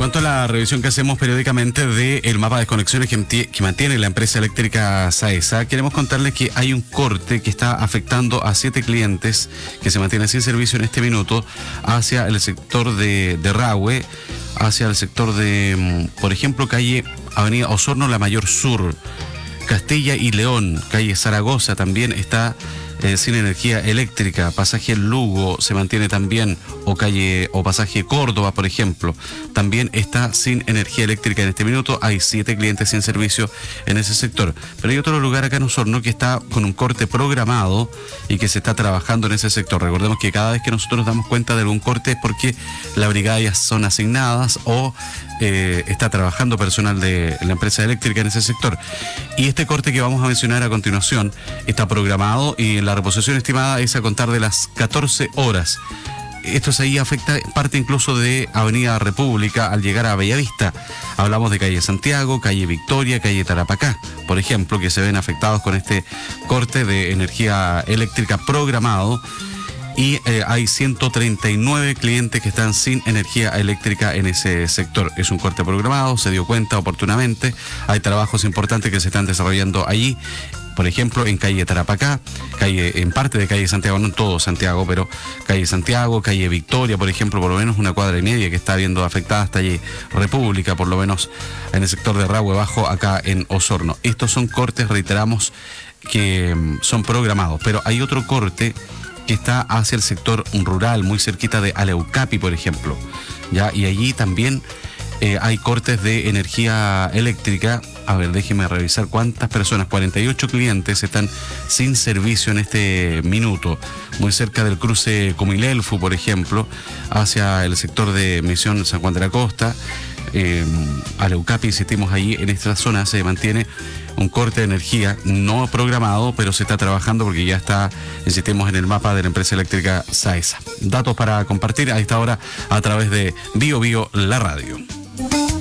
cuanto a la revisión que hacemos periódicamente del mapa de desconexiones que mantiene la empresa eléctrica SAESA, queremos contarles que hay un corte que está afectando a 7 clientes que se mantienen sin servicio en este minuto hacia el sector de Rahue, hacia el sector de, por ejemplo, calle Avenida Osorno, La Mayor Sur, Castilla y León, calle Zaragoza también está sin energía eléctrica, pasaje Lugo se mantiene también, o pasaje Córdoba, por ejemplo, también está sin energía eléctrica en este minuto. Hay 7 clientes sin servicio en ese sector, pero hay otro lugar acá en Osorno que está con un corte programado y que se está trabajando en ese sector. Recordemos que cada vez que nosotros nos damos cuenta de algún corte es porque las brigadas son asignadas o está trabajando personal de la empresa eléctrica en ese sector. Y este corte que vamos a mencionar a continuación está programado y la reposición estimada es a contar de las 14 horas. Esto ahí afecta parte incluso de Avenida República al llegar a Bellavista. Hablamos de calle Santiago, calle Victoria, calle Tarapacá, por ejemplo, que se ven afectados con este corte de energía eléctrica programado. Y hay 139 clientes que están sin energía eléctrica en ese sector. Es un corte programado, se dio cuenta oportunamente. Hay trabajos importantes que se están desarrollando allí. Por ejemplo, en calle Tarapacá, en parte de calle Santiago, no en todo Santiago, pero calle Santiago, calle Victoria, por ejemplo, por lo menos una cuadra y media que está viendo afectada hasta allí República, por lo menos en el sector de Rahue Bajo, acá en Osorno. Estos son cortes, reiteramos, que son programados, pero hay otro corte que está hacia el sector rural, muy cerquita de Aleucapi, por ejemplo, ¿ya? Y allí también hay cortes de energía eléctrica. A ver, déjeme revisar cuántas personas. 48 clientes están sin servicio en este minuto, muy cerca del cruce Comilelfu, por ejemplo, hacia el sector de Misión San Juan de la Costa, Aleucapi, insistimos, allí en esta zona se mantiene un corte de energía no programado, pero se está trabajando porque ya está, insistimos, en el mapa de la empresa eléctrica SAESA. Datos para compartir a esta hora a través de Bio Bio, la radio.